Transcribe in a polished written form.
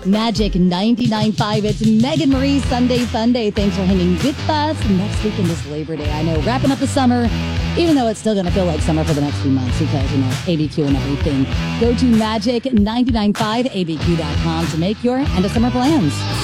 Magic 99.5. It's Megan Marie Sunday Fun Day. Thanks for hanging with us. Next weekend is Labor Day. I know, wrapping up the summer, even though it's still going to feel like summer for the next few months because, ABQ and everything. Go to Magic 99.5, abq.com to make your end of summer plans.